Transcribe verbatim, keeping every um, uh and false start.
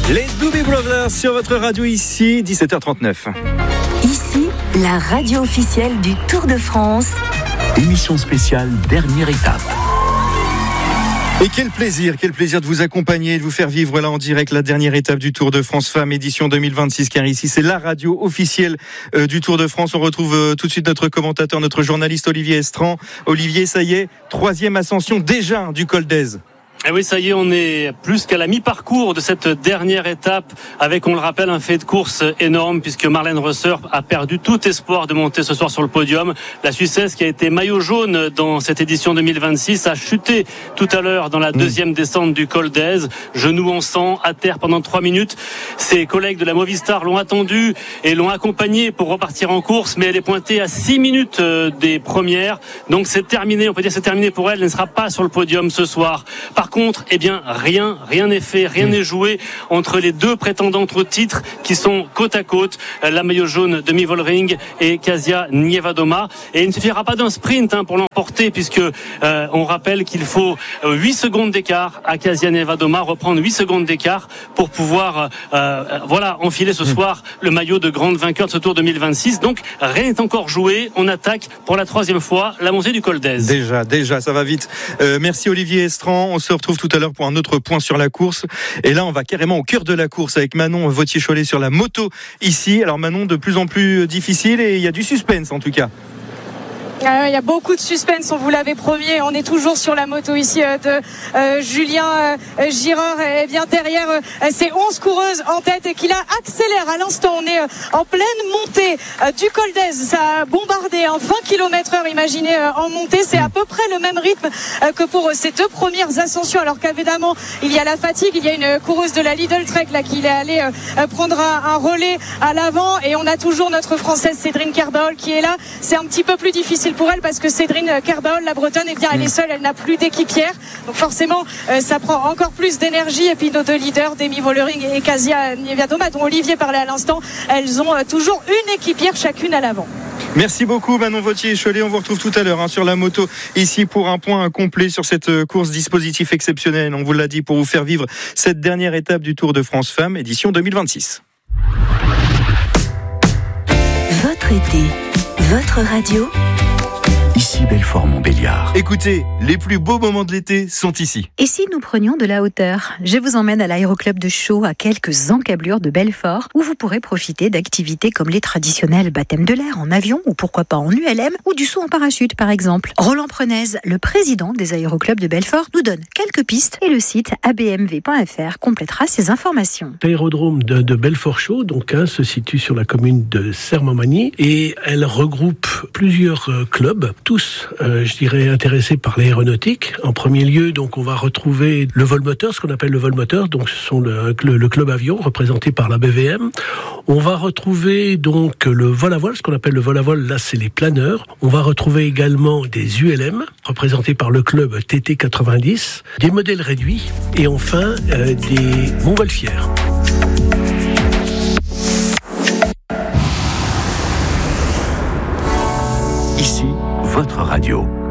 Les Doobie Brothers sur votre radio ici, dix-sept heures trente-neuf. Ici, la radio officielle du Tour de France. Émission spéciale, dernière étape. Et quel plaisir, quel plaisir de vous accompagner et de vous faire vivre là en direct la dernière étape du Tour de France Femmes édition deux mille vingt-six, car ici c'est la radio officielle euh, du Tour de France. On retrouve euh, tout de suite notre commentateur, notre journaliste Olivier Estran. Olivier, ça y est, troisième ascension déjà du Col d'Èze. Et oui, ça y est, on est plus qu'à la mi-parcours de cette dernière étape avec, on le rappelle, un fait de course énorme puisque Marlène Rösser a perdu tout espoir de monter ce soir sur le podium. La Suissesse, qui a été maillot jaune dans cette édition deux mille vingt-six, a chuté tout à l'heure dans la deuxième descente du Col d'Èze, genou en sang, à terre pendant trois minutes. Ses collègues de la Movistar l'ont attendue et l'ont accompagnée pour repartir en course, mais elle est pointée à six minutes des premières. Donc c'est terminé, on peut dire c'est terminé pour elle. Elle ne sera pas sur le podium ce soir. Par contre, eh bien, rien, rien n'est fait, rien n'est joué entre les deux prétendantes au titre qui sont côte à côte, la maillot jaune de Mie Vollering et Kasia Niewiadoma. Et il ne suffira pas d'un sprint hein, pour l'emporter, puisque euh, on rappelle qu'il faut huit secondes d'écart à Kasia Niewiadoma, reprendre huit secondes d'écart pour pouvoir, euh, voilà, enfiler ce soir le maillot de grande vainqueur de ce Tour deux mille vingt-six. Donc, rien n'est encore joué. On attaque pour la troisième fois la montée du Col d'Èze. Déjà, déjà, ça va vite. Euh, merci Olivier Estran. On se retrouve tout à l'heure pour un autre point sur la course. Et là, on va carrément au cœur de la course avec Manon Vautier-Cholet sur la moto ici. Alors Manon, de plus en plus difficile et il y a du suspense en tout cas. Il y a beaucoup de suspense, on vous l'avait promis. On est toujours sur la moto ici de euh, Julien euh, Girard. Et bien derrière euh, ces onze coureuses en tête et qui la accélère à l'instant. On est euh, en pleine montée euh, du Col d'Èze. Ça a bombardé hein, vingt kilomètres heure, imaginez, euh, en montée. C'est à peu près le même rythme euh, que pour euh, ces deux premières ascensions. Alors qu'évidemment, il y a la fatigue. Il y a une coureuse de la Lidl Trek là, qui est allée euh, prendre un, un relais à l'avant. Et on a toujours notre Française Cédrine Kerbaol qui est là. C'est un petit peu plus difficile pour elle parce que Cédrine Kerbaol, la Bretonne, eh bien, elle est seule, elle n'a plus d'équipière. Donc forcément, euh, ça prend encore plus d'énergie. Et puis nos deux leaders, Demi Vollering et Kasia Niewiadoma, dont Olivier parlait à l'instant, elles ont euh, toujours une équipière chacune à l'avant. Merci beaucoup Manon Vautier-Cholet. On vous retrouve tout à l'heure hein, sur la moto ici pour un point complet sur cette course dispositif exceptionnel. On vous l'a dit pour vous faire vivre cette dernière étape du Tour de France Femmes édition deux mille vingt-six. Votre été, votre radio. Ici Belfort-Montbéliard. Écoutez, les plus beaux moments de l'été sont ici. Et si nous prenions de la hauteur ? Je vous emmène à l'aéroclub de Chaux, à quelques encablures de Belfort, où vous pourrez profiter d'activités comme les traditionnels baptêmes de l'air en avion, ou pourquoi pas en U L M, ou du saut en parachute par exemple. Roland Prenaise, le président des aéroclubs de Belfort, nous donne quelques pistes et le site a b m v point f r complétera ces informations. L'aérodrome de, de Belfort-Chaux, donc, hein, se situe sur la commune de Sermamagny et elle regroupe plusieurs euh, clubs, tous, euh, je dirais, intéressés par l'aéronautique. En premier lieu, donc, on va retrouver le vol moteur, ce qu'on appelle le vol moteur. Donc, ce sont le, le, le club avion représenté par la B V M. On va retrouver donc le vol à voile, ce qu'on appelle le vol à voile. Là, c'est les planeurs. On va retrouver également des U L M représentés par le club T T quatre-vingt-dix, des modèles réduits et enfin euh, des montgolfières. Ici, votre radio.